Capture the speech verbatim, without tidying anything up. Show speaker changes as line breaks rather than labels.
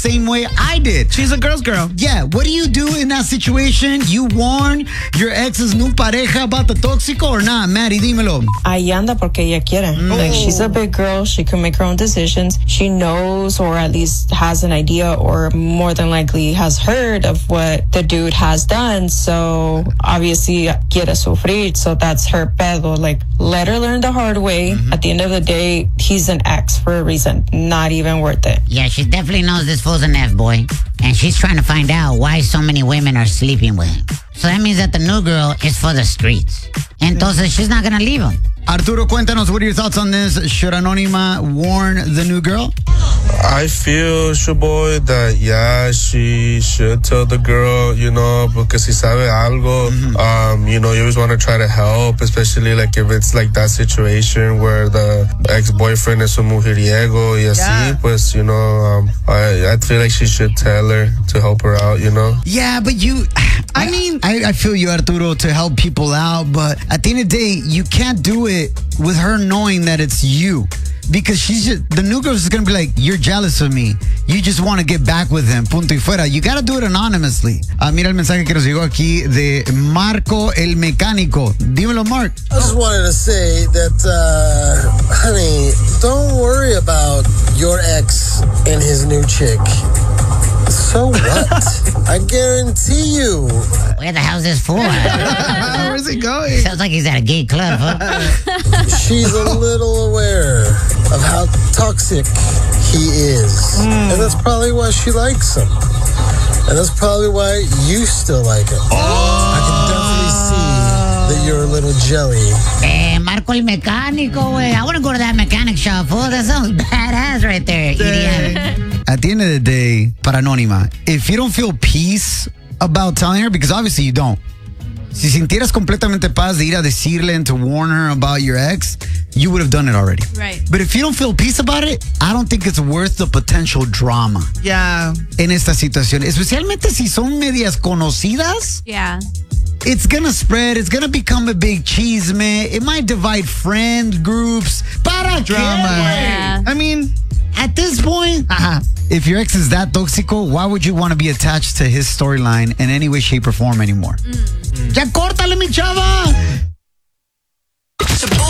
same way I did.
She's a girl's girl.
Yeah, what do you do in that situation? You warn your ex's new pareja about the tóxico or not? Maddie, dímelo.
Ahí anda porque ella quiere.
Oh.
Like, she's a big girl. She can make her own decisions. She knows, or at least has an idea, or more than likely has heard of what the dude has done. So obviously quiere sufrir. So that's her pedo. Like, let her learn the hard way. Mm-hmm. At the end of the day, he's an ex for a reason. Not even worth it.
Yeah, she definitely knows this fool's an F-boy. And she's trying to find out why so many women are sleeping with him. So that means that the new girl is for the streets. Entonces, she's not going to leave him.
Arturo, cuéntanos, what are your thoughts on this? Should Anónima warn the new girl?
I feel, Shoboy, that yeah, she should tell the girl, you know, because si sabe algo, mm-hmm. um, you know, you always want to try to help, especially like if it's like that situation where the ex-boyfriend is un mujeriego y así, yeah. Pues, you know, um, I, I feel like she should tell her to help her out, you know?
Yeah, but you, I, I mean, I, I feel you, Arturo, to help people out, but at the end of the day, you can't do it with her knowing that it's you. Because she's just, the new girl's just going to be like, you're jealous of me. You just want to get back with him. Punto y fuera. You got to do it anonymously. Uh, mira el mensaje que nos llegó aquí de Marco el Mecánico. Dímelo, Mark.
I just wanted to say that, uh, honey, don't worry about your ex and his new chick. So what? I guarantee you.
Where the hell's this for?
Where's he going?
Sounds like he's at a gay club, huh?
She's a little aware of how toxic he is. Mm. And that's probably why she likes him. And that's probably why you still like him. Oh. I can definitely see that you're a little jelly.
Eh, Marco el Mecánico, güey. I want to go to that mechanic shop, fool. That sounds badass right there, idiot.
At the end of the day, para Anónima, if you don't feel peace about telling her, because obviously you don't, si sintieras completamente paz de ir a decirle and to warn her about your ex, you would have done it already.
Right.
But if you don't feel peace about it, I don't think it's worth the potential drama.
Yeah.
En esta situación, especialmente si son medias conocidas.
Yeah.
It's gonna spread. It's gonna become a big chisme. It might divide friend groups. Para
drama. Yeah.
I mean, at this point, uh-huh. If your ex is that tóxico, why would you want to be attached to his storyline in any way, shape, or form anymore? Mm. Ya córtale, mi chava!